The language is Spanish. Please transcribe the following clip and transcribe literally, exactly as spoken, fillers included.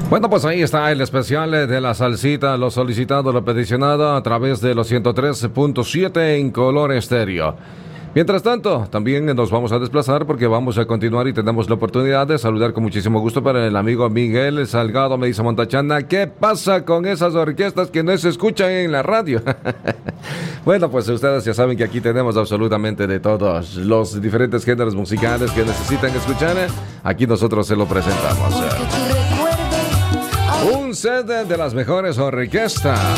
Bueno, pues ahí está el especial de la salsita, lo solicitado, lo peticionado a través de los ciento tres punto siete en Color Estéreo. Mientras tanto, también nos vamos a desplazar porque vamos a continuar y tenemos la oportunidad de saludar con muchísimo gusto para el amigo Miguel Salgado. Me dice Montachana, ¿qué pasa con esas orquestas que no se escuchan en la radio? Bueno, pues ustedes ya saben que aquí tenemos absolutamente de todos los diferentes géneros musicales que necesitan escuchar. Aquí nosotros se lo presentamos. Un set de las mejores orquestas.